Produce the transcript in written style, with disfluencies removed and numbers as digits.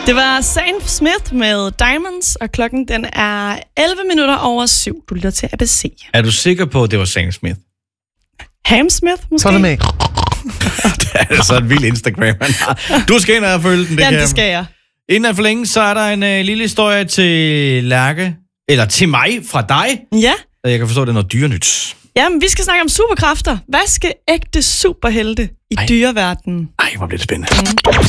Det var Sam Smith med Diamonds, og klokken den er 7:11. Du lytter til ABC. Er du sikker på, at det var Sam Smith? Ham Smith, måske? Sådan med. Det er altså et vildt Instagram, han har. Du skal ind og følge den. Ja, det skal jeg. Inden alt for længe, så er der en lille historie til Lærke, eller til mig fra dig. Ja. Jeg kan forstå, det er noget dyrenyt. Jamen, vi skal snakke om superkræfter. Hvad skal ægte superhelte i dyreverdenen? Ej, hvor bliver det spændende.